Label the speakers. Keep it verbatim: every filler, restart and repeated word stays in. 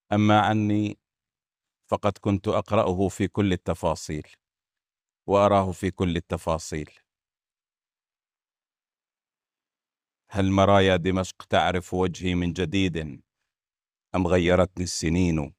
Speaker 1: أما عني فقد كنت أقرأه في كل التفاصيل وأراه في كل التفاصيل. هل مرايا دمشق تعرف وجهي من جديد أم غيرتني السنين؟